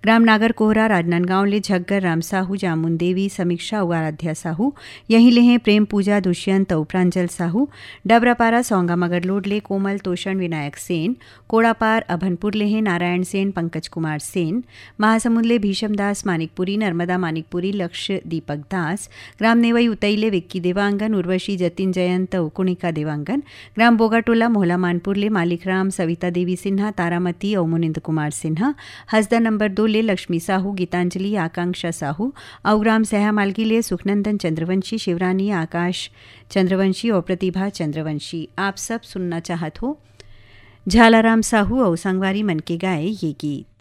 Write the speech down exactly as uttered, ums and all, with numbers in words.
ग्राम नागर कोहरा राजनांदगांव ले झग्गर राम साहू जामुन देवी समीक्षा और आराध्या साहू यहीं ले हैं प्रेम पूजा दुष्यंत और प्रांजल साहू डबरापारा सौंगा मगरलोड ले कोमल तोषण विनायक सेन कोड़ापार अभनपुर ले हैं नारायण सेन पंकज कुमार सेन महासमुंद ले भीषम दास मानिकपुरी नर्मदा मानिकपुरी लक्ष्य दीपक दास ग्राम नेवई उतई ले विक्की देवांगन उर्वशी जतिन जयंत और कुणिका देवांगन ग्राम बोगाटोला मोहला मानपुर ले मालिकराम सविता देवी सिन्हा तारामती और मुनिंद कुमार सिन्हा हसदा नंबर दो ले लक्ष्मी साहू गीतांजलि आकांक्षा साहू और ग्राम सहा मालगी ले सुखनंदन चंद्रवंशी शिवरानी आकाश चंद्रवंशी और प्रतिभा चंद्रवंशी। आप सब सुनना चाहत हो झालाराम साहू और संगवारी मन के गाए ये गीत।